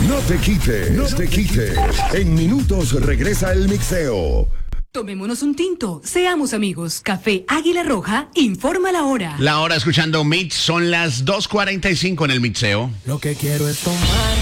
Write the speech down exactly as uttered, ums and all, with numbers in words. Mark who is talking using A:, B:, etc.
A: No te quites, no te quites. En minutos regresa el mixeo.
B: Tomémonos un tinto, seamos amigos. Café Águila Roja, informa la hora.
C: La hora escuchando Mix, son las dos cuarenta y cinco en el mixeo.
D: Lo que quiero es tomar.